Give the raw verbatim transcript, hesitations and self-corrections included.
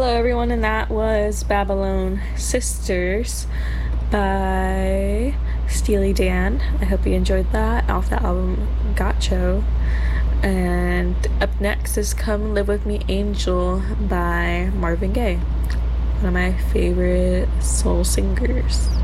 Hello, everyone, and that was Babylon Sisters by Steely Dan. I hope you enjoyed that off the album Gotcho. And up next is Come Live With Me Angel by Marvin Gaye, one of my favorite soul singers.